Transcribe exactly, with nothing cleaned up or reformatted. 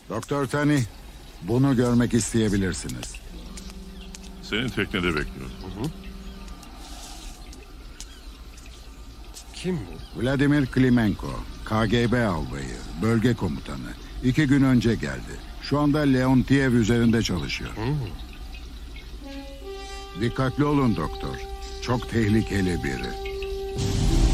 Doktor Tani, bunu görmek isteyebilirsiniz. Senin teknede bekliyorum. Kim bu? Vladimir Klimenko, K G B albayı, bölge komutanı. İki gün önce geldi. Şu anda Leontiev üzerinde çalışıyor. Dikkatli olun doktor. Çok tehlikeli biri.